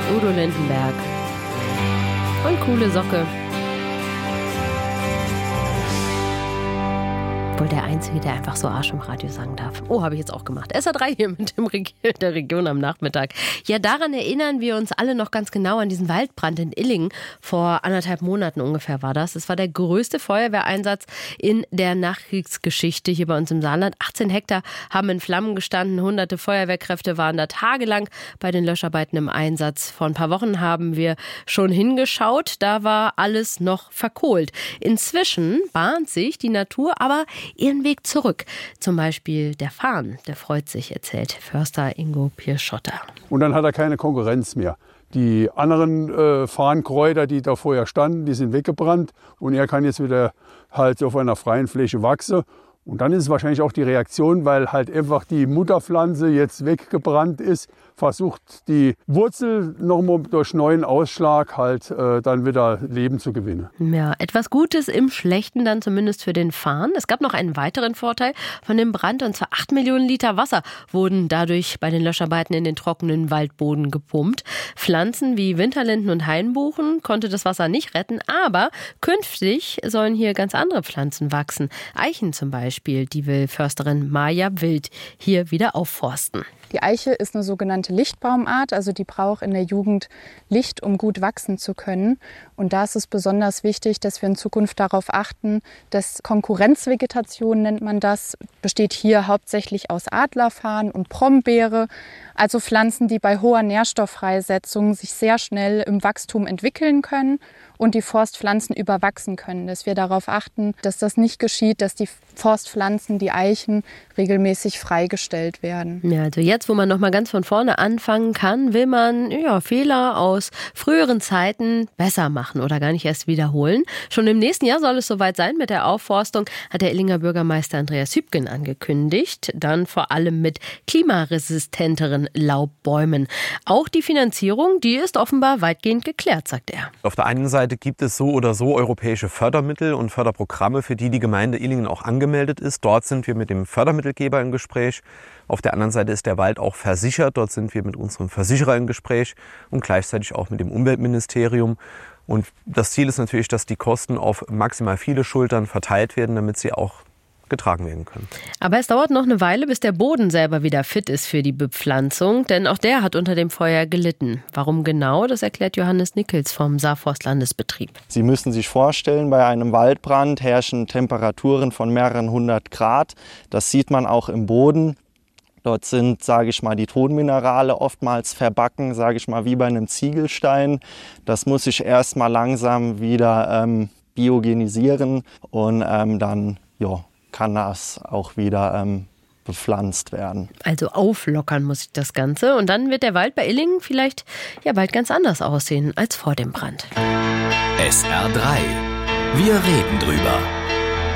Udo Lindenberg. Und coole Socke. Wohl der Einzige, der einfach so Arsch im Radio sagen darf. Oh, habe ich jetzt auch gemacht. SA3 hier mit der Region am Nachmittag. Ja, daran erinnern wir uns alle noch ganz genau an diesen Waldbrand in Illingen. Vor 1,5 Monaten ungefähr war das. Es war der größte Feuerwehreinsatz in der Nachkriegsgeschichte hier bei uns im Saarland. 18 Hektar haben in Flammen gestanden. Hunderte Feuerwehrkräfte waren da tagelang bei den Löscharbeiten im Einsatz. Vor ein paar Wochen haben wir schon hingeschaut. Da war alles noch verkohlt. Inzwischen bahnt sich die Natur aber ihren Weg zurück. Zum Beispiel der Farn, der freut sich, erzählt Förster Ingo Pierschotter. Und dann hat er keine Konkurrenz mehr. Die anderen Farnkräuter, die da vorher standen, die sind weggebrannt und er kann jetzt wieder halt auf einer freien Fläche wachsen. Und dann ist es wahrscheinlich auch die Reaktion, weil halt einfach die Mutterpflanze jetzt weggebrannt ist, versucht die Wurzel nochmal durch neuen Ausschlag halt dann wieder Leben zu gewinnen. Ja, etwas Gutes im Schlechten dann zumindest für den Farn. Es gab noch einen weiteren Vorteil von dem Brand, und zwar 8 Millionen Liter Wasser wurden dadurch bei den Löscharbeiten in den trockenen Waldboden gepumpt. Pflanzen wie Winterlinden und Hainbuchen konnte das Wasser nicht retten, aber künftig sollen hier ganz andere Pflanzen wachsen. Eichen zum Beispiel. Die will Försterin Maja Wild hier wieder aufforsten. Die Eiche ist eine sogenannte Lichtbaumart, also die braucht in der Jugend Licht, um gut wachsen zu können. Und da ist es besonders wichtig, dass wir in Zukunft darauf achten, dass Konkurrenzvegetation, nennt man das, besteht hier hauptsächlich aus Adlerfarn und Brombeere, also Pflanzen, die bei hoher Nährstofffreisetzung sich sehr schnell im Wachstum entwickeln können und die Forstpflanzen überwachsen können. Dass wir darauf achten, dass das nicht geschieht, dass die Forstpflanzen, die Eichen, regelmäßig freigestellt werden. Ja, also jetzt, wo man noch mal ganz von vorne anfangen kann, will man Fehler aus früheren Zeiten besser machen oder gar nicht erst wiederholen. Schon im nächsten Jahr soll es soweit sein mit der Aufforstung, hat der Illinger Bürgermeister Andreas Hübgen angekündigt. Dann vor allem mit klimaresistenteren Laubbäumen. Auch die Finanzierung, die ist offenbar weitgehend geklärt, sagt er. Auf der einen Seite gibt es so oder so europäische Fördermittel und Förderprogramme, für die die Gemeinde Illingen auch angemeldet ist. Dort sind wir mit dem Fördermittelgeber im Gespräch. Auf der anderen Seite ist der Wald auch versichert. Dort sind wir mit unserem Versicherer im Gespräch und gleichzeitig auch mit dem Umweltministerium. Und das Ziel ist natürlich, dass die Kosten auf maximal viele Schultern verteilt werden, damit sie auch getragen werden können. Aber es dauert noch eine Weile, bis der Boden selber wieder fit ist für die Bepflanzung, denn auch der hat unter dem Feuer gelitten. Warum genau, das erklärt Johannes Nickels vom Saarforstlandesbetrieb. Sie müssen sich vorstellen, bei einem Waldbrand herrschen Temperaturen von mehreren 100 Grad. Das sieht man auch im Boden. Dort sind, sage ich mal, die Tonminerale oftmals verbacken, sage ich mal, wie bei einem Ziegelstein. Das muss sich erst mal langsam wieder biogenisieren und dann kann das auch wieder bepflanzt werden. Also auflockern muss ich das Ganze. Und dann wird der Wald bei Illingen vielleicht bald ganz anders aussehen als vor dem Brand. SR3. Wir reden drüber.